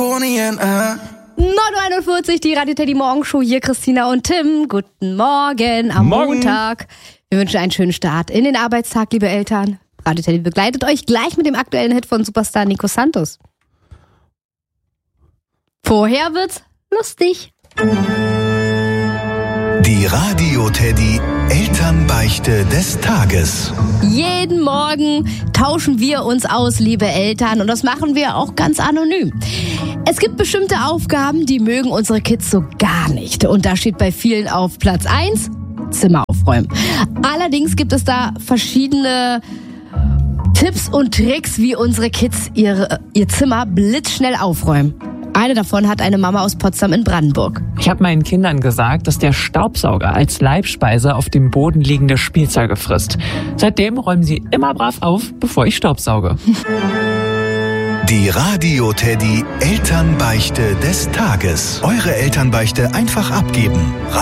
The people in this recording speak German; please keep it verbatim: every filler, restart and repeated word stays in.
neun Uhr einundvierzig, die Radio Teddy Morgenshow. Hier Christina und Tim. Guten Morgen am Morgen. Montag. Wir wünschen einen schönen Start in den Arbeitstag, liebe Eltern. Radio Teddy begleitet euch gleich mit dem aktuellen Hit von Superstar Nico Santos. Vorher wird's lustig. Die Radio Teddy Elternbeichte des Tages. Jeden Morgen tauschen wir uns aus, liebe Eltern, und das machen wir auch ganz anonym. Es gibt bestimmte Aufgaben, die mögen unsere Kids so gar nicht. Und da steht bei vielen auf Platz eins, Zimmer aufräumen. Allerdings gibt es da verschiedene Tipps und Tricks, wie unsere Kids ihre, ihr Zimmer blitzschnell aufräumen. Eine davon hat eine Mama aus Potsdam in Brandenburg. Ich habe meinen Kindern gesagt, dass der Staubsauger als Leibspeise auf dem Boden liegende Spielzeuge frisst. Seitdem räumen sie immer brav auf, bevor ich staubsauge. Die Radio Teddy Elternbeichte des Tages. Eure Elternbeichte einfach abgeben.